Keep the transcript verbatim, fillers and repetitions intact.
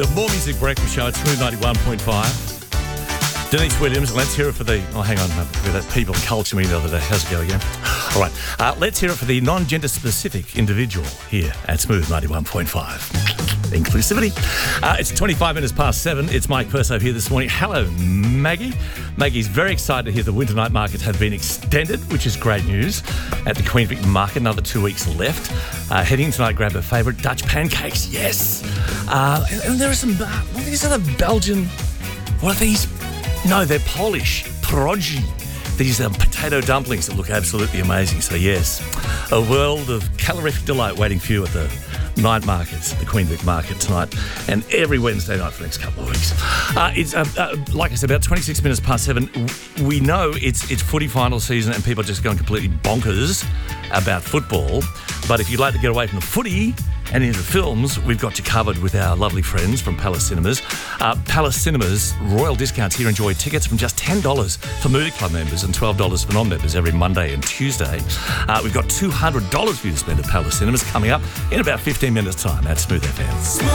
The More Music Breakfast Show at Smooth ninety-one point five. Denise Williams, let's hear it for the... Oh, hang on. We had that People and Culture meeting the other day. How's it go again? All right. Uh, let's hear it for the non-gender specific individual here at Smooth ninety-one point five. Inclusivity. Uh, it's twenty-five minutes past seven. It's Mike Perso here this morning. Hello, Maggie. Maggie's very excited to hear the winter night markets have been extended, which is great news. At the Queen Vic Market, another two weeks left. Uh, heading tonight, grab her favourite Dutch pancakes. Yes. Uh, and, and there are some... Uh, what are these other Belgian... What are these? No, they're Polish. Pierogi. These um, potato dumplings that look absolutely amazing. So, yes, a world of calorific delight waiting for you at the night markets, the Queen Vic Market tonight, and every Wednesday night for the next couple of weeks. Uh, it's uh, uh, like I said, about twenty-six minutes past seven. We know it's it's footy final season, and people are just going completely bonkers about football. But if you'd like to get away from the footy and into films, we've got you covered with our lovely friends from Palace Cinemas. Uh, Palace Cinemas, royal discounts here. Enjoy tickets from just ten dollars for Movie Club members and twelve dollars for non-members every Monday and Tuesday. Uh, we've got two hundred dollars for you to spend at Palace Cinemas coming up in about fifteen minutes' time at Smooth F M.